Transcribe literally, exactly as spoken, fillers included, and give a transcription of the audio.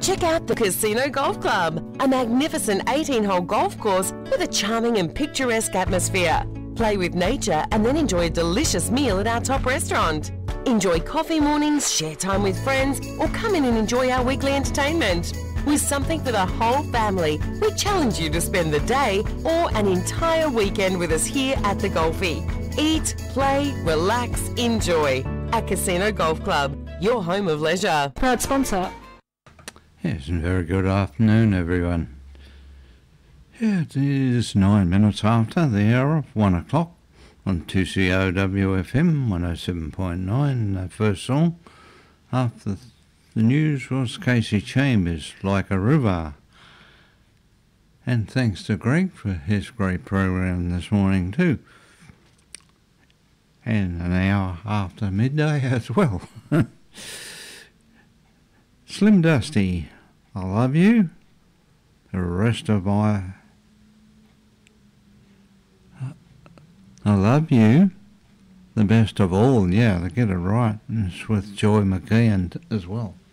Check out the Casino Golf Club, a magnificent eighteen-hole golf course with a charming and picturesque atmosphere. Play with nature and then enjoy a delicious meal at our top restaurant. Enjoy coffee mornings, share time with friends, or come in and enjoy our weekly entertainment. With something for the whole family, we challenge you to spend the day or an entire weekend with us here at the Golfie. Eat, play, relax, enjoy. At Casino Golf Club, your home of leisure. Proud sponsor. Yes, and very good afternoon, everyone. Yeah, it is nine minutes after the hour of one o'clock on two C O W F M one oh seven point nine. The first song after the news was Casey Chambers, Like a River. And thanks to Greg for his great program this morning too. And an hour after midday as well. Slim Dusty, I Love You. The rest of my... I Love You. The best of all, yeah, they get it right. And it's with Joy McKeon as well.